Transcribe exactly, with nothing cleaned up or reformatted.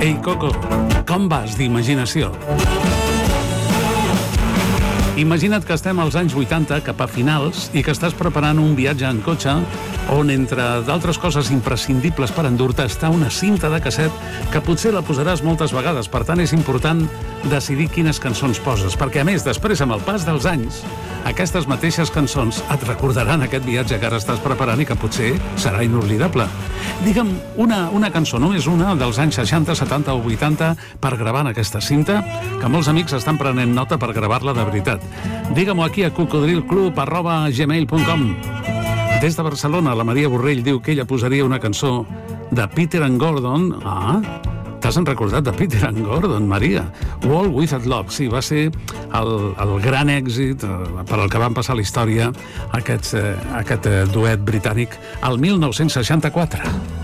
Ei, Coco, com vas d'imaginació? Imagina't que estem als anys vuitanta, cap a finals, i que estàs preparant un viatge en cotxe on, entre d'altres coses imprescindibles per endur-te, està una cinta de casset que potser la posaràs moltes vegades. Per tant, és important decidir quines cançons poses, perquè, a més, després, amb el pas dels anys, aquestes mateixes cançons et recordaran aquest viatge que ara estàs preparant i que potser serà inoblidable. Digue'm una, una cançó, només una, dels anys seixanta, setanta o vuitanta, per gravar en aquesta cinta, que molts amics estan prenent nota per gravar-la de veritat. Digue-m'ho aquí a cocodrilclub arroba gmail punt com. Des de Barcelona, la Maria Borrell diu que ella posaria una cançó de Peter and Gordon. Ah, t'has recordat de Peter and Gordon, Maria? World Without Love, sí, va ser el, el gran èxit eh, per al que van passar a la història aquest, eh, aquest eh, duet britànic el mil nou-cents seixanta-quatre.